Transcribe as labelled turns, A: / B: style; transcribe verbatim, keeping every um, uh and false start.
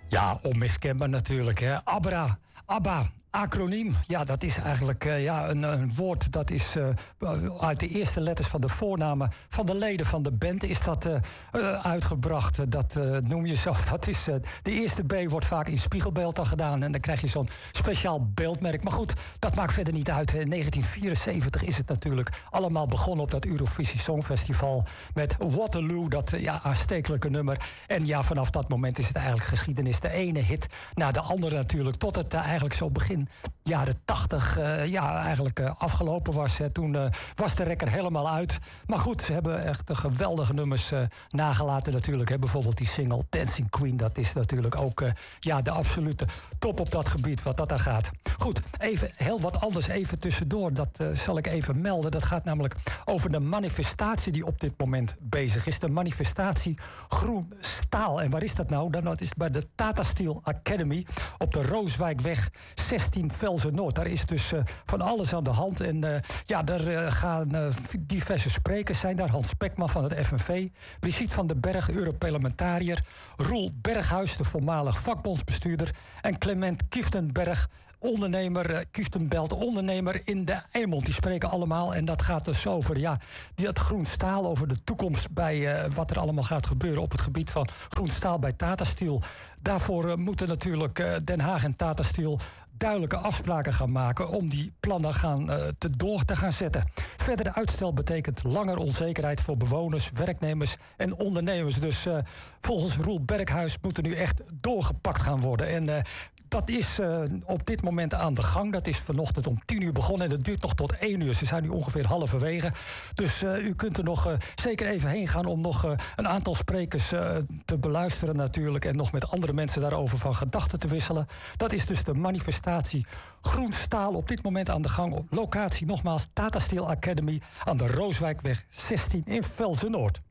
A: Ja, onmiskenbaar natuurlijk. Hè. Abra, ABBA. Acroniem, ja, dat is eigenlijk uh, ja, een, een woord dat is uh, uit de eerste letters van de voornamen van de leden van de band is dat uh, uh, uitgebracht. Dat uh, noem je zo. Dat is, uh, de eerste B wordt vaak in spiegelbeeld dan gedaan en dan krijg je zo'n speciaal beeldmerk. Maar goed, dat maakt verder niet uit. In negentien vierenzeventig is het natuurlijk allemaal begonnen op dat Eurovisie Songfestival met Waterloo, dat uh, ja, aanstekelijke nummer. En ja, vanaf dat moment is het eigenlijk geschiedenis. De ene hit na de andere natuurlijk, tot het uh, eigenlijk zo begin jaren tachtig uh, ja, eigenlijk uh, afgelopen was. Hè. Toen uh, was de rekker helemaal uit. Maar goed, ze hebben echt de geweldige nummers uh, nagelaten natuurlijk. Hè. Bijvoorbeeld die single Dancing Queen. Dat is natuurlijk ook uh, ja, de absolute top op dat gebied wat dat aan gaat. Goed, even heel wat anders even tussendoor. Dat uh, zal ik even melden. Dat gaat namelijk over de manifestatie die op dit moment bezig is. De manifestatie Groen Staal. En waar is dat nou? Dat is bij de Tata Steel Academy op de Rooswijkweg zestien Velzen-Noord. Daar is dus uh, van alles aan de hand. En uh, ja, daar uh, gaan uh, diverse sprekers zijn daar. Hans Spekman van het F N V. Brigitte van den Berg, Europarlementariër. Roel Berghuis, de voormalig vakbondsbestuurder. En Clement Kieftenberg, ondernemer, uh, Kieftenbelt, ondernemer in de Eemond. Die spreken allemaal. En dat gaat dus over ja, dat groen staal, over de toekomst bij uh, wat er allemaal gaat gebeuren op het gebied van groen staal bij Tata Steel. Daarvoor uh, moeten natuurlijk uh, Den Haag en Tata Steel duidelijke afspraken gaan maken om die plannen gaan, uh, te door te gaan zetten. Verdere uitstel betekent langer onzekerheid voor bewoners, werknemers en ondernemers. Dus uh, volgens Roel Berghuis moet er nu echt doorgepakt gaan worden. En uh, dat is uh, op dit moment aan de gang. Dat is vanochtend om tien uur begonnen en dat duurt nog tot één uur. Ze zijn nu ongeveer halverwege. Dus uh, u kunt er nog uh, zeker even heen gaan om nog uh, een aantal sprekers uh, te beluisteren natuurlijk. En nog met andere mensen daarover van gedachten te wisselen. Dat is dus de manifestatie Groen Staal op dit moment aan de gang. Op locatie nogmaals Tata Steel Academy aan de Rooswijkweg zestien in Velzen-Noord.